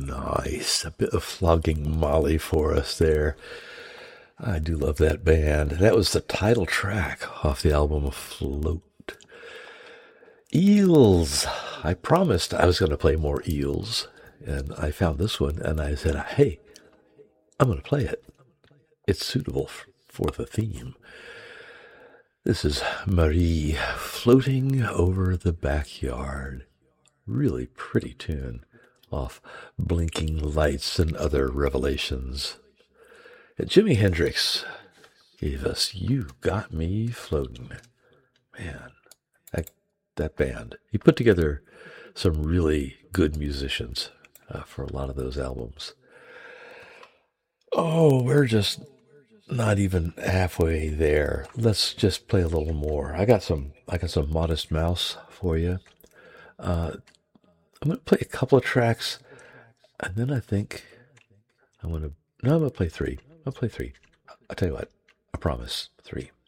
Nice. A bit of Flogging Molly for us there. I do love that band. That was the title track off the album Float. Eels. I promised I was going to play more Eels, and I found this one, and I said, hey, I'm going to play it. It's suitable for the theme. This is Marie, Floating Over the Backyard. Really pretty tune off Blinking Lights and Other Revelations. And Jimi Hendrix gave us You Got Me Floating. Man, that band. He put together some really good musicians for a lot of those albums. Oh, we're just not even halfway there. Let's just play a little more. I got some Modest Mouse for you. I'm going to play a couple of tracks, and then I think I'm going to play three. I'll play three. I'll tell you what, I promise, three.